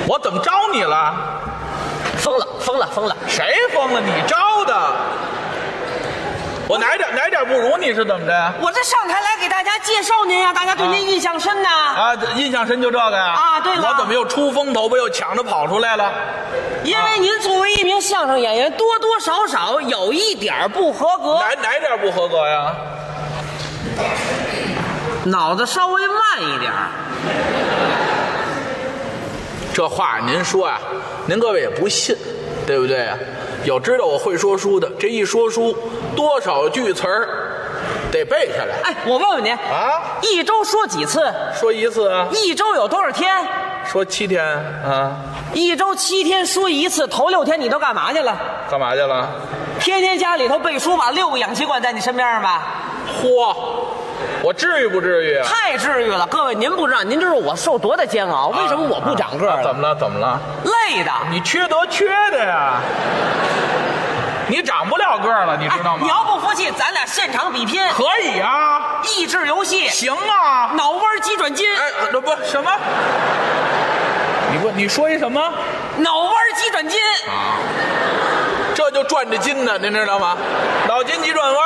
我怎么招你了？ 疯了，疯了，疯了！ 谁疯了？你招的。我哪点不如你是怎么的？ 我这上台来给大家介绍您呀，大家对您印象深呐。 啊，印象深就这个呀？ 啊，对了。 我怎么又出风头，又抢着跑出来了？ 因为您作为一名相声演员，多多少少有一点不合格。 哪点不合格呀？ 脑子稍微慢一点。 这话您说呀，您各位也不信，对不对呀？有知道我会说书的，这一说书，多少句词儿得背下来。 哎，我问问您啊， 一周说几次？ 说一次啊。 一周有多少天？ 说7天啊。 一周7天说一次，头6天你都干嘛去了？ 干嘛去了？ 天天家里头背书，把6个氧气罐在你身边吧？ 嚯！我至于不至于啊？ 太至于了，各位，您不知道，您知道我受多大煎熬？为什么我不长个儿？ 怎么了？怎么了？ 累的。 你缺德缺的呀！你长不了个儿了，你知道吗？ 你要不服气，咱俩现场比拼。 可以啊， 益智游戏。 行啊， 脑弯鸡转筋。 哎，不什么？你说一什么？ 脑弯鸡转筋啊，这就转着筋呢，您知道吗？脑筋急转弯，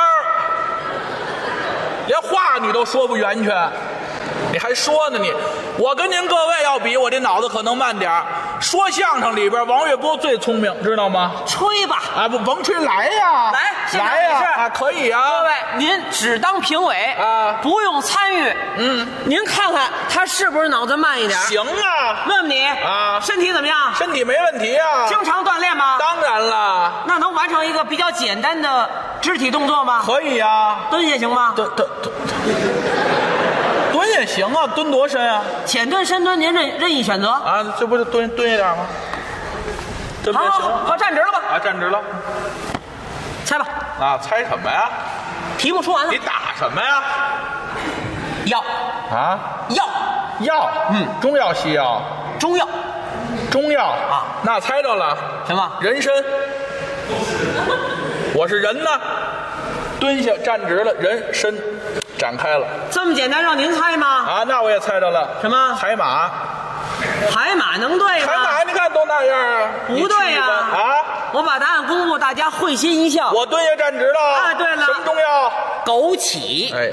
连话你都说不圆全，你还说呢你？我跟您各位要比，我这脑子可能慢点儿。说相声里边，王月波最聪明，知道吗？ 吹吧！ 啊，不甭吹，来呀，来呀！啊，可以啊。 各位，您只当评委啊， 不用参与。您看看他是不是脑子慢一点？ 行啊。 问问你啊， 身体怎么样？ 身体没问题啊。 经常锻炼吗？ 当然了。 那能完成一个比较简单的肢体动作吗？ 可以啊。 蹲下行吗？ 蹲也行啊，蹲多深啊？ 浅蹲、深蹲，您任意选择啊。这不是蹲一点吗？这不行。 好，站直了吧？ 啊，站直了。 猜吧。 啊，猜什么呀？ 题目说完了。 你打什么呀？ 药。 啊？药。中药西药？ 中药。 中药啊？那猜着了。 什么？ 人参。我是人呢，蹲下站直了，人参展开了。 这么简单让您猜吗？ 啊，那我也猜着了。 什么？ 海马。 海马能对吗？ 海马你看都那样啊。 不对呀。 啊！ 我把答案公布，大家会心一笑。 我蹲下站直了。 啊，对了。 什么中药？ 枸杞。 哎。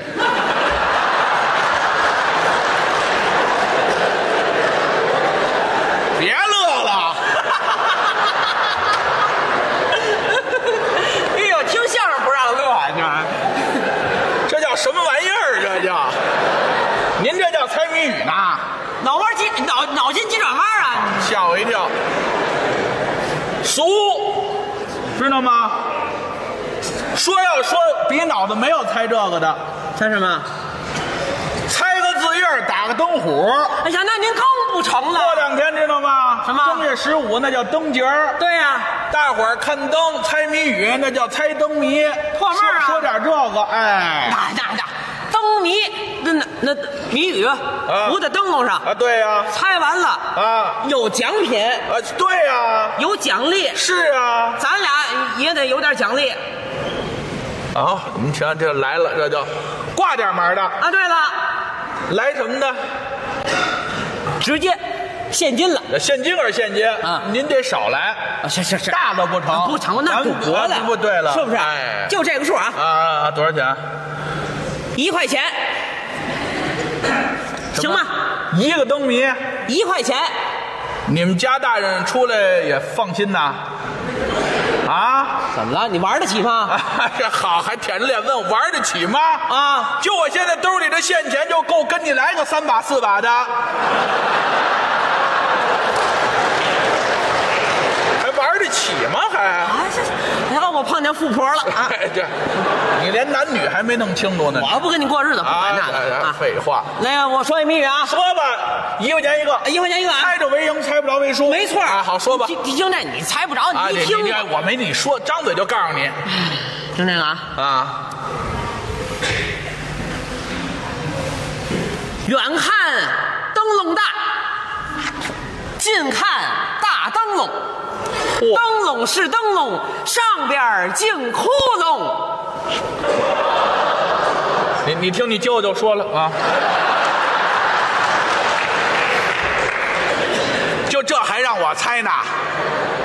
别乐了。 哎呦，听相声不让乐啊！ 这叫什么玩意儿？这叫？您这叫猜谜语呢？ 脑筋急转弯啊！ 吓我一跳。俗，知道吗？要说比脑子没有猜这个的， 猜什么？ 猜个字印打个灯虎。 哎呀，那您更不成了。 过2天知道吗？ 什么？ 正月15那叫灯节儿。 对呀。 大伙儿看灯猜谜语，那叫猜灯谜。 破闷啊！ 说点这个，哎。 那灯谜，那谜语浮在灯笼上啊，对呀。 猜完了啊， 有奖品啊，对呀， 有奖励。 是啊， 咱俩也得有点奖励。 啊，你瞧这来了，这就挂点门的啊。对了， 来什么的？ 直接现金了。 现金是现金啊，您得少来。 是， 大的不成， 不成，那赌博的不对了， 是不是？ 哎， 就这个数啊。 啊，多少钱 ？1块钱，行吗？ 一个灯谜 1块钱。 你们家大人出来也放心呐？啊？ 怎么了？你玩得起吗？ 这好，还舔着脸问我玩得起吗？ 啊！ 就我现在兜里的现钱就够跟你来个3把4把的。玩得起吗？还让我碰见富婆了啊！ 对，你连男女还没弄清楚呢。 我不跟你过日子，不管那个。废话。 来，我说一谜语啊。 说吧，1块钱一个 ，1块钱一个。 猜着为赢，猜不着为输。 没错啊，好说吧。 听这，你猜不着，你一听。 我没你说，张嘴就告诉你。 听这个啊。 啊。 远看灯笼大，近看大灯笼。灯笼是灯笼，上边净窟窿。 你听你舅舅说了啊，就这还让。 让我猜呢？